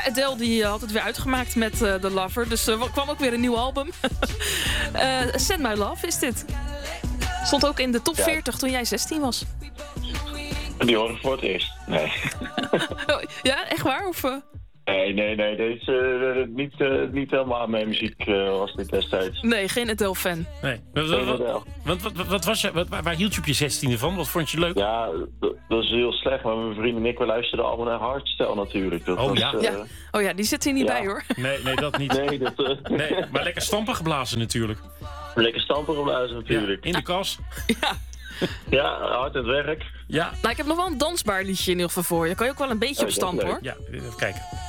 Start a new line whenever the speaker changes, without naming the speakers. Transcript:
Adele die had het weer uitgemaakt met The Lover. Dus er kwam ook weer een nieuw album. Send My Love is dit. Stond ook in de top 40 toen jij 16 was.
Die hoor ik voor het eerst. Nee.
Ja, echt waar? Of...
Nee. Dit is niet helemaal aan mijn muziek was dit destijds.
Nee, geen Adele-fan.
Nee. Wat was je, waar hield je op je 16e van? Wat vond je leuk?
Ja, dat is heel slecht. Maar mijn vriend en ik, we luisterden allemaal naar Hardstyle natuurlijk. Dat was,
ja, die zit hier niet bij hoor.
Nee, dat niet. Nee, maar lekker stampen geblazen natuurlijk.
Lekker stampen geblazen natuurlijk.
Ja, in de kas.
Ja, hard het werk.
Ja.
Nou, ik heb nog wel een dansbaar liedje in ieder geval voor je. Kan je ook wel een beetje op stampen hoor.
Ja, even kijken.